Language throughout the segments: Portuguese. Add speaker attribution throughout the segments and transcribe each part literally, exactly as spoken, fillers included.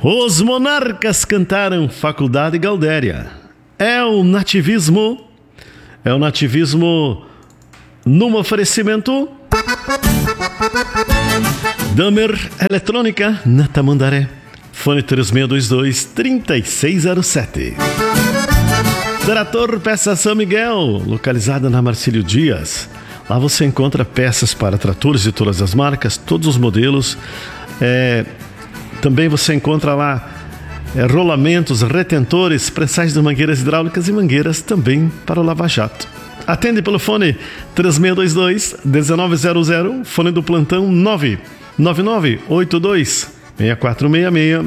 Speaker 1: Os monarcas cantaram Faculdade Galdéria. É o nativismo, é o nativismo num oferecimento Damer Eletrônica na Tamandaré. Fone três seis dois dois, três seis zero sete. Trator Peças São Miguel, localizada na Marcílio Dias. Lá você encontra peças para tratores de todas as marcas, todos os modelos. É, também você encontra lá é, rolamentos, retentores, prensagem de mangueiras hidráulicas e mangueiras também para o lava-jato. Atende pelo fone três seis dois dois, um nove zero zero, fone do plantão nove nove nove oito dois, seis quatro seis seis.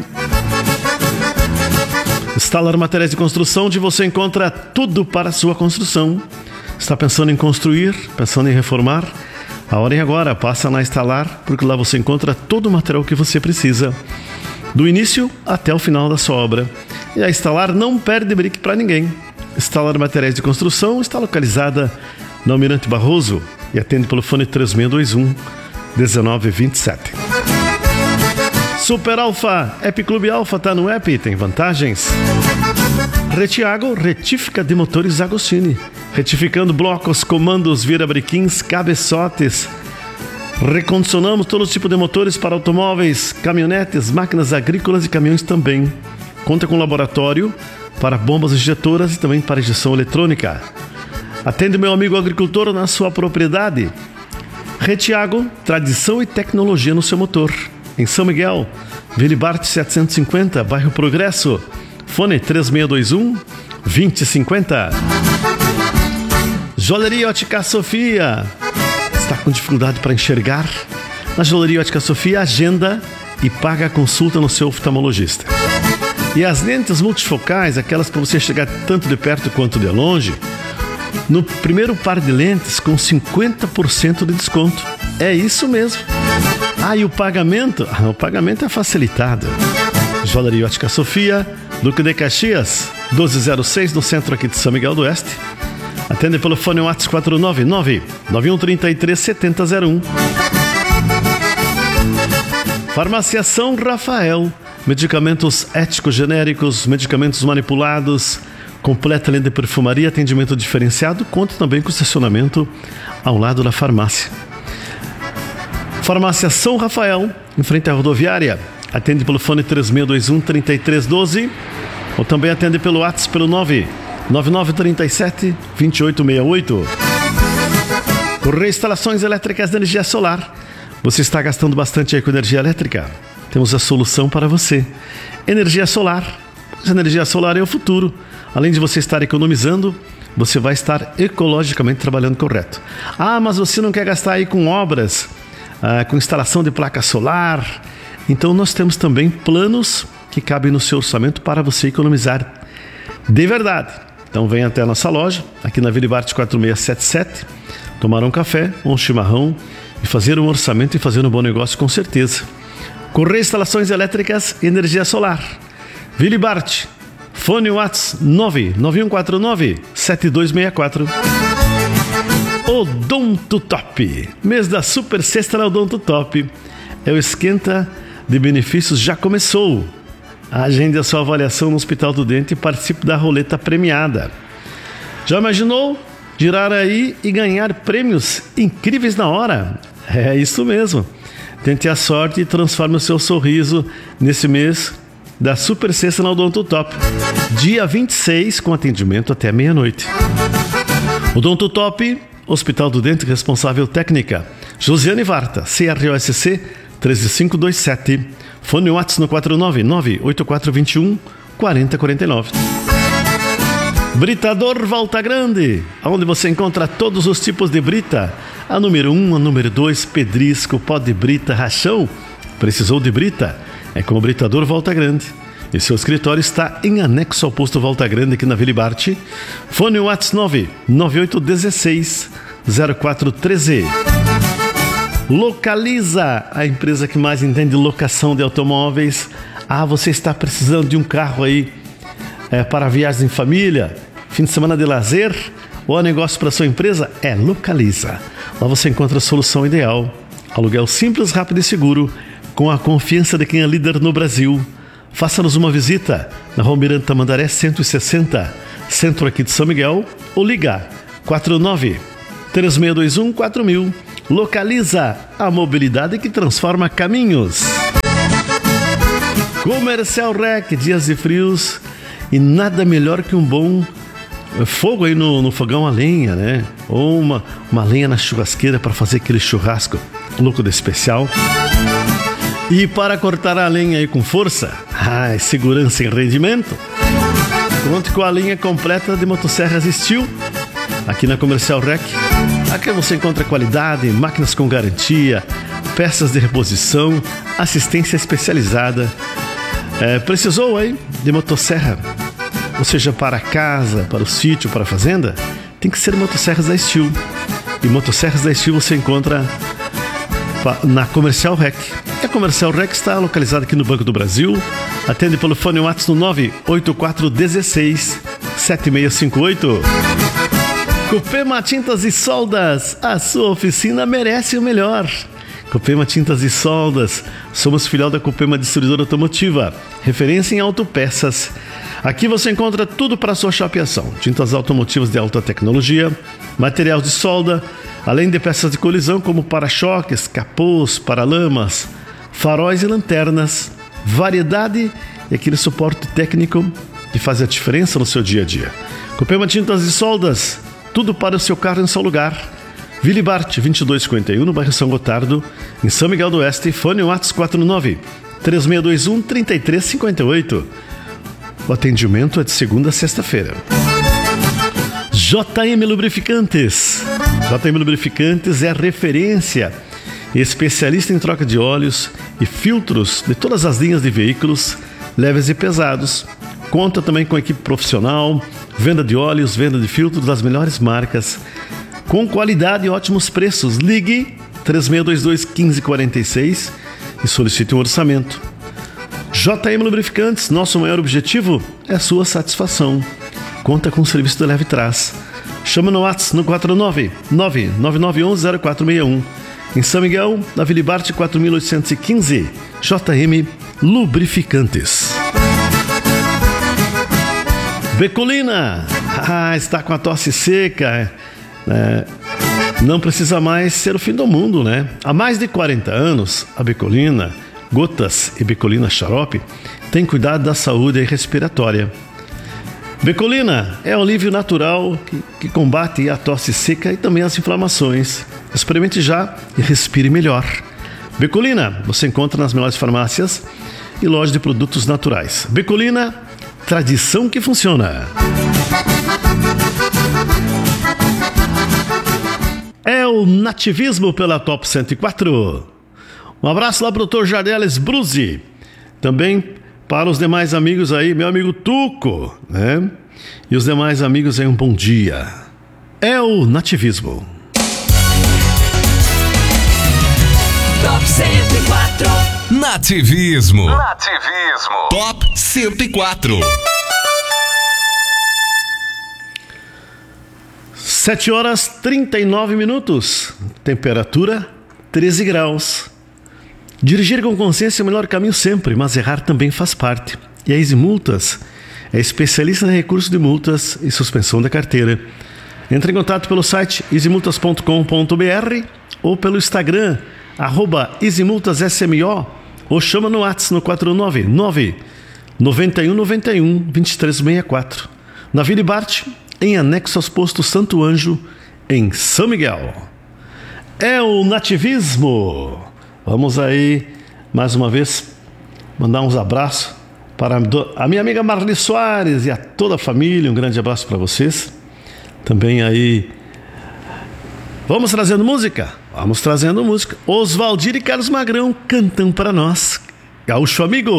Speaker 1: Instalar Materiais de Construção, onde você encontra tudo para a sua construção. Está pensando em construir, pensando em reformar? A hora é agora, passa na Instalar, porque lá você encontra todo o material que você precisa, do início até o final da sua obra. E a Instalar não perde brique para ninguém. Instalar Materiais de Construção está localizada no Almirante Barroso e atende pelo fone três seis dois um, um nove dois sete. Super Alfa, App Clube Alfa tá no app, tem vantagens. Retiago, retífica de motores Agostini. Retificando blocos, comandos, virabrequins, cabeçotes. Recondicionamos todo tipo de motores para automóveis, caminhonetes, máquinas agrícolas e caminhões também. Conta com laboratório para bombas injetoras e também para injeção eletrônica. Atende meu amigo agricultor na sua propriedade. Retiago, tradição e tecnologia no seu motor. Em São Miguel, Vilibarte setecentos e cinquenta, bairro Progresso. Fone três seis dois um, dois zero cinco zero. Joalheria Ótica Sofia. Está com dificuldade para enxergar? Na Joalheria Ótica Sofia, agenda e paga a consulta no seu oftalmologista. E as lentes multifocais, aquelas para você chegar tanto de perto quanto de longe, no primeiro par de lentes com cinquenta por cento de desconto. É isso mesmo. Ah, e o pagamento? Ah, o pagamento é facilitado. Joalheria Ótica Sofia, Duque de Caxias, doze zero seis, no centro aqui de São Miguel do Oeste. Atende pelo fone WhatsApp quatro nove nove, nove um três três, sete zero zero um. Farmácia São Rafael, medicamentos éticos genéricos, medicamentos manipulados, completa linha de perfumaria, atendimento diferenciado, conta também com estacionamento ao lado da farmácia. Farmácia São Rafael, em frente à rodoviária, atende pelo fone três seis dois um, três três um dois, ou também atende pelo WhatsApp pelo nove nove nove três sete, dois oito seis oito. Correia Instalações Elétricas de Energia Solar. Você está gastando bastante aí com energia elétrica? Temos a solução para você. Energia solar. Pois energia solar é o futuro. Além de você estar economizando, você vai estar ecologicamente trabalhando correto. Ah, mas você não quer gastar aí com obras, ah, com instalação de placa solar? Então nós temos também planos que cabem no seu orçamento para você economizar de verdade. Então vem até a nossa loja, aqui na Vilibarte quatro seis sete sete, tomar um café, um chimarrão e fazer um orçamento e fazer um bom negócio com certeza. Correia Instalações Elétricas e Energia Solar. Vilibarte, fone WhatsApp nove nove um quatro nove, sete dois seis quatro. Odonto Top, mês da Super Sexta na Odonto Top. É o esquenta de benefícios já começou. Agende a sua avaliação no Hospital do Dente e participe da roleta premiada. Já imaginou girar aí e ganhar prêmios incríveis na hora? É isso mesmo. Tente a sorte e transforme o seu sorriso nesse mês da Super Sexta na Odonto Top. Dia vinte e seis, com atendimento até meia-noite. Odonto Top, Hospital do Dente, responsável técnica Josiane Varta, C R O S C três cinco dois sete. Fone WhatsApp no quatro nove nove, oito quatro dois um, quatro zero quatro nove. Britador Volta Grande, onde você encontra todos os tipos de brita. A número um, a número dois, pedrisco, pó de brita, rachão. Precisou de brita? É com o Britador Volta Grande. E seu escritório está em anexo ao posto Volta Grande, aqui na Vilibarte. Fone WhatsApp nove nove oito um seis, zero quatro um três. Localiza, a empresa que mais entende locação de automóveis. Ah, você está precisando de um carro aí é, para viagens em família, fim de semana de lazer ou negócio para sua empresa? É Localiza. Lá você encontra a solução ideal. Aluguel simples, rápido e seguro, com a confiança de quem é líder no Brasil. faça-nos uma visita na Rua Miranda Tamandaré cento e sessenta, centro aqui de São Miguel, ou liga quatro nove três seis dois um quatro mil. Localiza a mobilidade que transforma caminhos. Comercial Rec, dias de frios e nada melhor que um bom fogo aí no, no fogão a lenha, né? Ou uma, uma lenha na churrasqueira para fazer aquele churrasco louco de especial. E para cortar a lenha aí com força, ai, segurança e rendimento, conte com a linha completa de motosserras Steel aqui na Comercial Rec. Aqui você encontra qualidade, máquinas com garantia, peças de reposição, assistência especializada. É, precisou aí de motosserra, ou seja, para casa, para o sítio, para a fazenda, tem que ser motosserras da Steel. E motosserras da Steel você encontra na Comercial Rec. A Comercial Rec está localizada aqui no Banco do Brasil. Atende pelo fone WhatsApp no nove oito quatro um seis sete seis cinco oito. Copema Tintas e Soldas, a sua oficina merece o melhor. Copema Tintas e Soldas, somos filial da Copema Distribuidora Automotiva, referência em autopeças. Aqui você encontra tudo para a sua chapeação: tintas automotivas de alta tecnologia, material de solda, além de peças de colisão como para-choques, capôs, paralamas, faróis e lanternas. Variedade e aquele suporte técnico que faz a diferença no seu dia a dia. Copema Tintas e Soldas, tudo para o seu carro em seu lugar. Vili Bart, vinte e dois cinquenta e um, no bairro São Gotardo, em São Miguel do Oeste. Fone WhatsApp quatro nove três seis dois um três três cinco oito. O atendimento é de segunda a sexta-feira. J M Lubrificantes. J M Lubrificantes é referência, especialista em troca de óleos e filtros de todas as linhas de veículos, leves e pesados. Conta também com equipe profissional, venda de óleos, venda de filtros das melhores marcas, com qualidade e ótimos preços. Ligue três seis dois dois um cinco quatro seis e solicite um orçamento. J M Lubrificantes, nosso maior objetivo é a sua satisfação. Conta com o serviço de leve trás. Chama no WhatsApp no quatro nove nove nove nove um um zero quatro seis um. Em São Miguel, na Vili Bart quatro mil oitocentos e quinze. J M Lubrificantes. Becolina, ah, está com a tosse seca, é, não precisa mais ser o fim do mundo, né? Há mais de quarenta anos, a Becolina Gotas e Becolina Xarope tem cuidado da saúde respiratória. Becolina é um alívio natural que, que combate a tosse seca e também as inflamações. Experimente já e respire melhor. Becolina você encontra nas melhores farmácias e lojas de produtos naturais. Becolina, tradição que funciona. É o Nativismo pela Top cento e quatro. Um abraço lá para o doutor Jardeles Bruzi. Também para os demais amigos aí, meu amigo Tuco, né? E os demais amigos aí, um bom dia. É o Nativismo.
Speaker 2: Top cento e quatro.
Speaker 3: Nativismo.
Speaker 2: Nativismo.
Speaker 3: Top cento e quatro.
Speaker 1: sete horas e trinta e nove minutos. Temperatura treze graus. Dirigir com consciência é o melhor caminho sempre, mas errar também faz parte. E a Easy Multas é especialista em recursos de multas e suspensão da carteira. Entre em contato pelo site easy multas ponto com ponto b r ou pelo Instagram, arroba easymultasSMO, ou chama no WhatsApp no quatro nove nove nove um nove um dois três seis quatro. Na Vili Bart, em anexo aos postos Santo Anjo, em São Miguel. É o Nativismo. Vamos aí, mais uma vez, mandar uns abraços para a minha amiga Marli Soares e a toda a família. Um grande abraço para vocês. Também aí, vamos trazendo música? Vamos trazendo música. Oswaldir e Carlos Magrão cantam para nós. Gaúcho Amigo.